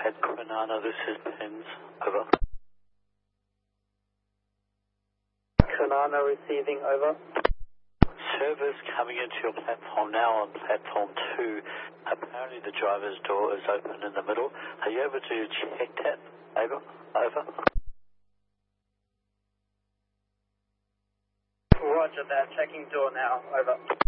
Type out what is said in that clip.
at Kwinana, this is Pins. Over. Kwinana receiving, over. Service coming into your platform now on platform 2. Apparently the driver's door is open in the middle. Are you able to check that? Over. Over. Roger that, checking door now, over.